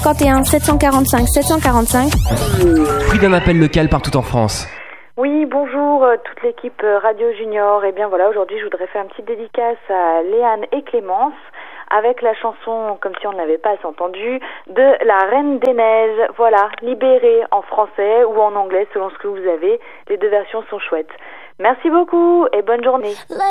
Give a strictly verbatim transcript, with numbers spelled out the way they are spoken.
cinquante et un sept cent quarante-cinq sept cent quarante-cinq. Prix d'un appel local partout en France. Oui, bonjour euh, toute l'équipe euh, Radio Junior. Et bien voilà, aujourd'hui je voudrais faire une petite dédicace à Léane et Clémence avec la chanson, comme si on ne l'avait pas assez entendu, de La Reine des Neiges. Voilà, Libérée en français ou en anglais selon ce que vous avez. Les deux versions sont chouettes. Merci beaucoup et bonne journée.